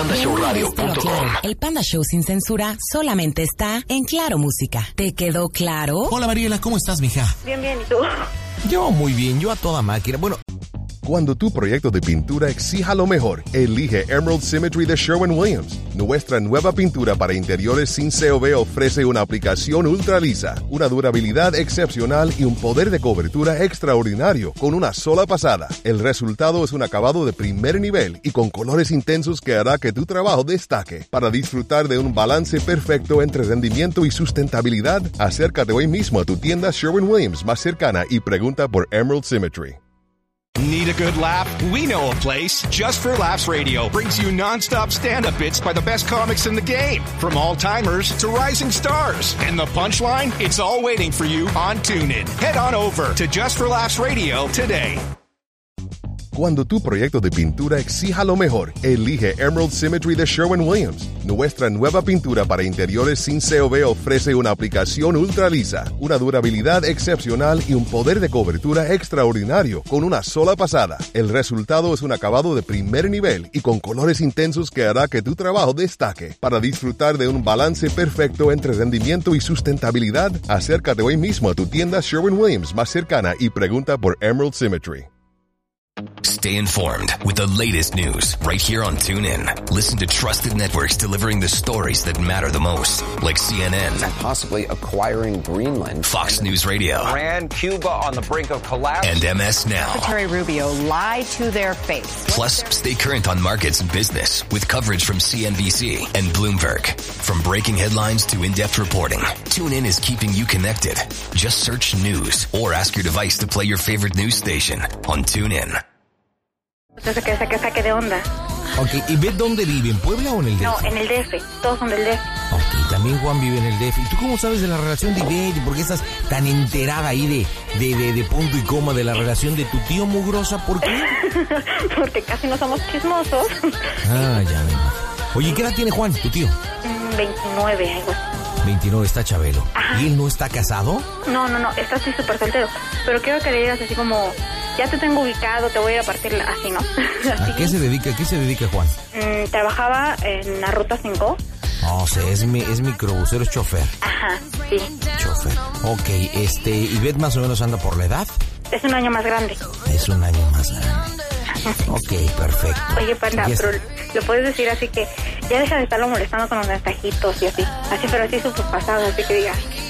elpandashowradio.com. El Panda Show sin censura solamente está en Claro Música. ¿Te quedó claro? Hola Mariela, ¿cómo estás, mija? Bien, ¿y tú? Yo muy bien, yo a toda máquina. Bueno, cuando tu proyecto de pintura exija lo mejor, elige Emerald Symmetry de Sherwin-Williams. Nuestra nueva pintura para interiores sin COV ofrece una aplicación ultra lisa, una durabilidad excepcional y un poder de cobertura extraordinario con una sola pasada. El resultado es un acabado de primer nivel y con colores intensos que hará que tu trabajo destaque. Para disfrutar de un balance perfecto entre rendimiento y sustentabilidad, acércate hoy mismo a tu tienda Sherwin-Williams más cercana y pregunta por Emerald Symmetry. Need a good laugh? We know a place. Just for Laughs Radio brings you non-stop stand-up bits by the best comics in the game. From all-timers to rising stars. And the punchline? It's all waiting for you on TuneIn. Head on over to Just for Laughs Radio today. Cuando tu proyecto de pintura exija lo mejor, elige Emerald Symmetry de Sherwin-Williams. Nuestra nueva pintura para interiores sin COV ofrece una aplicación ultra lisa, una durabilidad excepcional y un poder de cobertura extraordinario con una sola pasada. El resultado es un acabado de primer nivel y con colores intensos que hará que tu trabajo destaque. Para disfrutar de un balance perfecto entre rendimiento y sustentabilidad, acércate hoy mismo a tu tienda Sherwin-Williams más cercana y pregunta por Emerald Symmetry. Stay informed with the latest news right here on TuneIn. Listen to trusted networks delivering the stories that matter the most, like CNN, possibly acquiring Greenland, Fox News Radio, Iran, Cuba on the brink of collapse, and MS Now. Secretary Rubio lied to their face. Plus, stay current on markets and business with coverage from CNBC and Bloomberg. From breaking headlines to in-depth reporting, TuneIn is keeping you connected. Just search news or ask your device to play your favorite news station on TuneIn. Entonces, que saque de onda. ok, ¿y Beth dónde vive? ¿En Puebla o en el DF? No, en el DF. Todos son del DF. Ok, también Juan vive en el DF. ¿Y tú cómo sabes de la relación de Beth? ¿Por qué estás tan enterada ahí de punto y coma de la relación de tu tío mugrosa? ¿Por qué? Porque casi no somos chismosos. Ah, ya. Oye, ¿qué edad tiene Juan, tu tío? 29, algo así. 29, está chabelo. Ajá. ¿Y él no está casado? No, está así súper soltero. Pero quiero que le digas así como, ya te tengo ubicado, te voy a ir a partir así, ¿no? Así. ¿A qué se dedica Juan? Trabajaba en la Ruta 5. No sé, es microbusero, es chofer. Ajá, sí. Chofer. Ok, ¿y Beth más o menos anda por la edad? Es un año más grande. Es un año más grande. Ok, perfecto. Oye, Panda, pero lo puedes decir así que ya deja de estarlo molestando con los mensajitos y así. Así, pero así súper pasado, así que digas,